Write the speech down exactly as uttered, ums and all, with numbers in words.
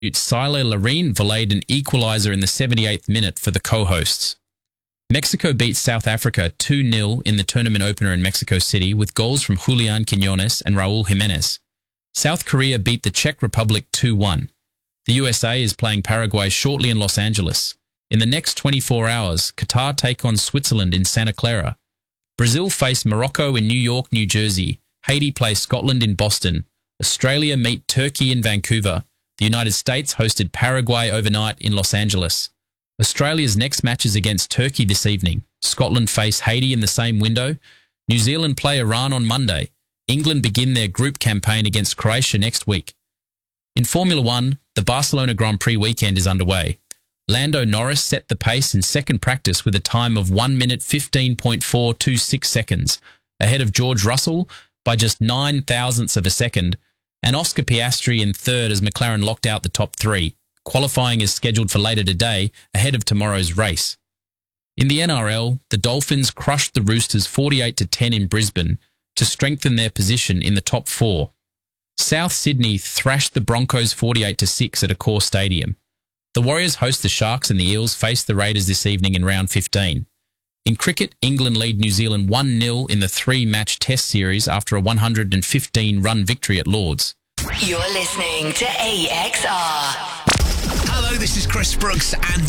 Sile Larin volleyed an equaliser in the seventy-eighth minute for the co-hosts. Mexico beat South Africa two nil in the tournament opener in Mexico City with goals from Julian Quiñones and Raul Jimenez. South Korea beat the Czech Republic two one. The U S A is playing Paraguay shortly in Los Angeles. In the next twenty-four hours, Qatar take on Switzerland in Santa Clara. Brazil face Morocco in New York, New Jersey. Haiti play Scotland in Boston. Australia meet Turkey in Vancouver. The United States hosted Paraguay overnight in Los Angeles. Australia's next match is against Turkey this evening. Scotland face Haiti in the same window. New Zealand play Iran on Monday. England begin their group campaign against Croatia next week. In Formula One, the Barcelona Grand Prix weekend is underway. Lando Norris set the pace in second practice with a time of one minute fifteen point four two six seconds, ahead of George Russell by just nine thousandths of a second, and Oscar Piastri in third as McLaren locked out the top three. Qualifying is scheduled for later today, ahead of tomorrow's race. In the N R L, the Dolphins crushed the Roosters forty-eight to ten in Brisbane to strengthen their position in the top four. South Sydney thrashed the Broncos forty-eight to six at Accor Stadium. The Warriors host the Sharks and the Eels face the Raiders this evening in round fifteen. In cricket, England lead New Zealand one nil in the three-match test series after a one hundred fifteen run victory at Lords. You're listening to A X R. Hello, this is Chris Brooks, and